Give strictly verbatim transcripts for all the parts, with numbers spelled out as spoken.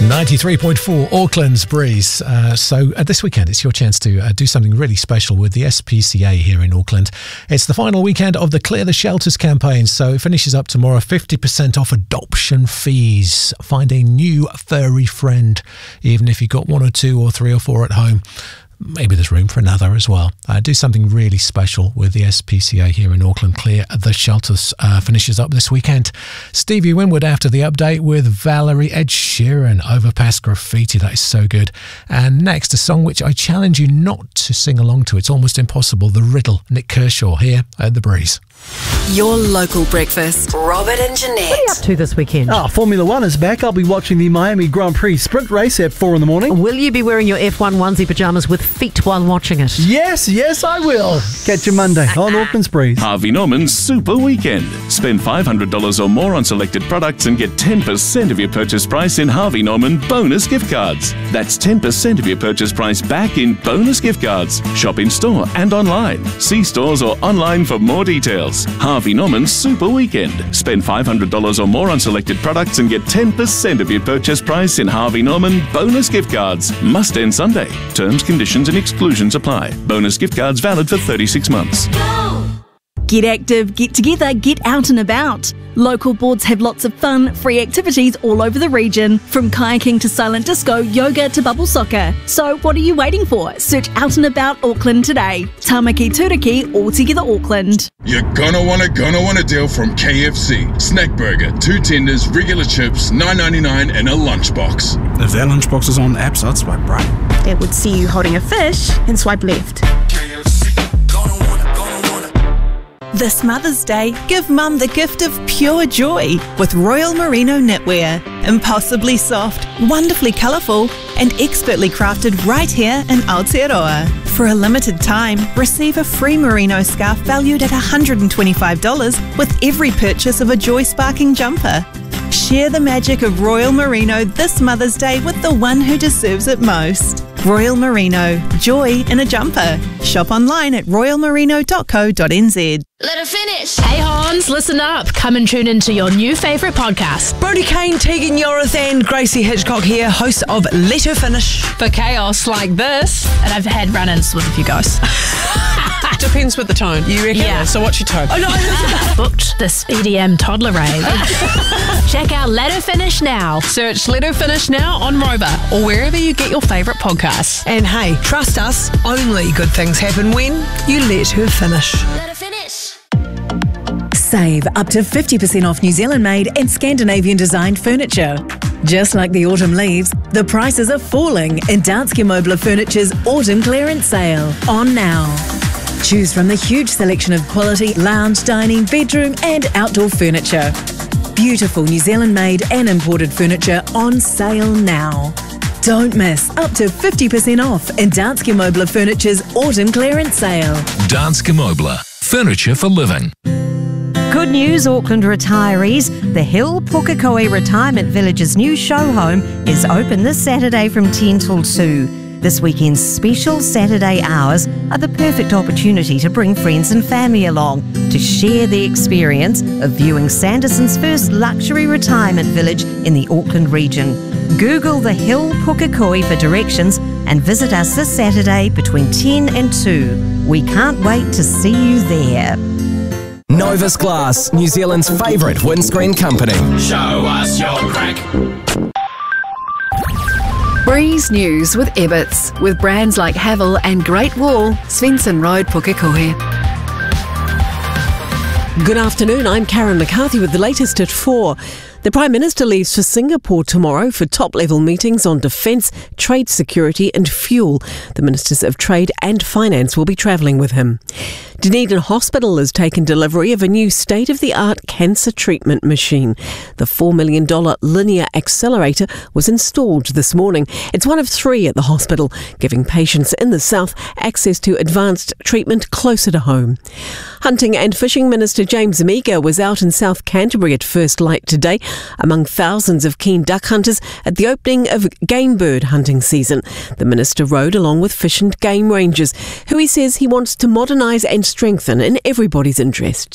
ninety-three point four Auckland's Breeze. Uh, so uh, this weekend it's your chance to uh, do something really special with the S P C A here in Auckland. It's the final weekend of the Clear the Shelters campaign, so it finishes up tomorrow. fifty percent off adoption fees. Find a new furry friend, even if you've got one or two or three or four at home. Maybe there's room for another as well. Uh, do something really special with the S P C A here in Auckland. Clear the Shelters uh, finishes up this weekend. Stevie Winwood after the update with Valerie. Ed Sheeran, Overpass Graffiti. That is so good. And next, a song which I challenge you not to sing along to. It's almost impossible. The Riddle, Nick Kershaw here at The Breeze. Your local breakfast. Robert and Jeanette. What are you up to this weekend? Oh, Formula One is back. I'll be watching the Miami Grand Prix sprint race at four in the morning. Will you be wearing your F one onesie pyjamas with feet while watching it? Yes, yes, I will. Catch you Monday on Auckland's Breeze. Harvey Norman's Super Weekend. Spend five hundred dollars or more on selected products and get ten percent of your purchase price in Harvey Norman bonus gift cards. That's ten percent of your purchase price back in bonus gift cards. Shop in store and online. See stores or online for more details. Harvey Norman's Super Weekend. Spend five hundred dollars or more on selected products and get ten percent of your purchase price in Harvey Norman bonus gift cards. Must end Sunday. Terms, conditions and exclusions apply. Bonus gift cards valid for thirty-six months. Get active, get together, get out and about. Local boards have lots of fun, free activities all over the region, from kayaking to silent disco, yoga to bubble soccer. So what are you waiting for? Search Out and About Auckland today. Tamaki Turiki, All Together Auckland. You're gonna wanna gonna want a deal from K F C. Snack burger, two tenders, regular chips, nine ninety-nine and a lunchbox. If that lunchbox is on the app, so I'd swipe right. It would see you holding a fish and swipe left. This Mother's Day, give Mum the gift of pure joy with Royal Merino knitwear. Impossibly soft, wonderfully colourful and expertly crafted right here in Aotearoa. For a limited time, receive a free merino scarf valued at one hundred twenty-five dollars with every purchase of a joy-sparking jumper. Share the magic of Royal Merino this Mother's Day with the one who deserves it most. Royal Merino, joy in a jumper. Shop online at royal merino dot co dot n z. Let her finish. Hey Hans, listen up. Come and tune into your new favourite podcast. Brody Kane, Tegan Yorath and Gracie Hitchcock here, hosts of Let Her Finish. For chaos like this, and I've had run-ins with a few guys. Depends with the tone. You reckon? Yeah. So what's your tone? Oh no! Booked this E D M toddler rave. Check out Let Her Finish now. Search Let Her Finish now on Rover or wherever you get your favourite podcasts. And hey, trust us, only good things happen when you let her finish. Let her finish. Save up to fifty percent off New Zealand-made and Scandinavian-designed furniture. Just like the autumn leaves, the prices are falling in Danske Møbler Furniture's autumn clearance sale. On now. Choose from the huge selection of quality lounge, dining, bedroom and outdoor furniture. Beautiful New Zealand-made and imported furniture on sale now. Don't miss up to fifty percent off in Danske Møbler Furniture's autumn clearance sale. Danske Møbler, furniture for living. Good news, Auckland retirees. The Hill Pukekohe Retirement Village's new show home is open this Saturday from ten till two. This weekend's special Saturday hours are the perfect opportunity to bring friends and family along to share the experience of viewing Sanderson's first luxury retirement village in the Auckland region. Google the Hill Pukekohe for directions and visit us this Saturday between ten and two. We can't wait to see you there. Novus Glass, New Zealand's favourite windscreen company. Show us your crack. Breeze News with Ebbets, with brands like Havel and Great Wall, Svensson Road, Pukekohe. Good afternoon, I'm Karen McCarthy with the latest at four. The Prime Minister leaves for Singapore tomorrow for top-level meetings on defence, trade security and fuel. The Ministers of Trade and Finance will be travelling with him. Dunedin Hospital has taken delivery of a new state-of-the-art cancer treatment machine. The four million dollars linear accelerator was installed this morning. It's one of three at the hospital, giving patients in the south access to advanced treatment closer to home. Hunting and Fishing Minister James Meager was out in South Canterbury at first light today, among thousands of keen duck hunters at the opening of game bird hunting season. The minister rode along with fish and game rangers, who he says he wants to modernise and strengthen in everybody's interests.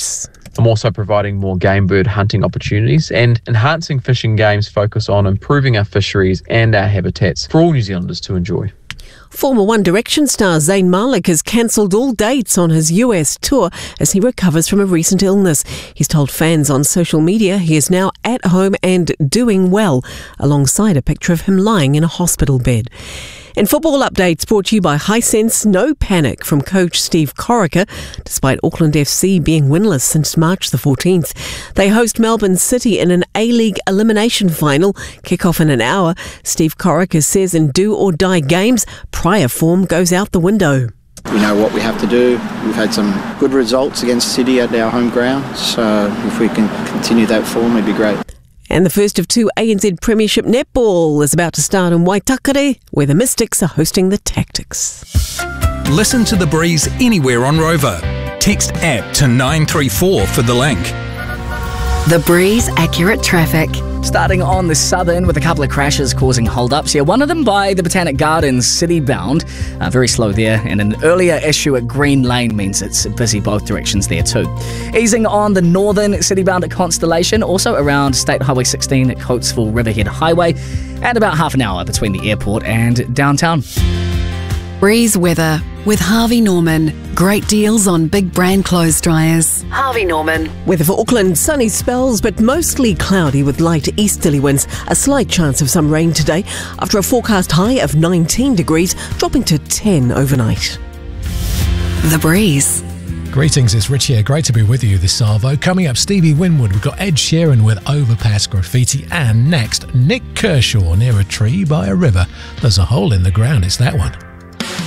I'm also providing more game bird hunting opportunities and enhancing fishing games focus on improving our fisheries and our habitats for all New Zealanders to enjoy. Former One Direction star Zayn Malik has cancelled all dates on his U S tour as he recovers from a recent illness. He's told fans on social media he is now at home and doing well, alongside a picture of him lying in a hospital bed. In football updates brought to you by Hisense, no panic from coach Steve Corica, despite Auckland F C being winless since March the fourteenth. They host Melbourne City in an A-League elimination final, kick-off in an hour. Steve Corica says in do-or-die games, prior form goes out the window. We know what we have to do. We've had some good results against City at our home ground, so if we can continue that form, it'd be great. And the first of two A N Z Premiership netball is about to start in Waitakere, where the Mystics are hosting the Tactics. Listen to The Breeze anywhere on Rover. Text app to nine three four for the link. The Breeze Accurate Traffic. Starting on the southern with a couple of crashes causing hold-ups here. One of them by the Botanic Gardens, city-bound. Uh, very slow there. And an earlier issue at Green Lane means it's busy both directions there too. Easing on the northern city-bound at Constellation. Also around State Highway sixteen at Coatesville Riverhead Highway. And about half an hour between the airport and downtown. Breeze weather with Harvey Norman. Great deals on big brand clothes dryers. Harvey Norman. Weather for Auckland, sunny spells but mostly cloudy with light easterly winds. A slight chance of some rain today after a forecast high of nineteen degrees, dropping to ten overnight. The Breeze. Greetings, it's Rich here. Great to be with you this Salvo. Coming up, Stevie Winwood. We've got Ed Sheeran with Overpass Graffiti. And next, Nick Kershaw near a tree by a river. There's a hole in the ground. It's that one.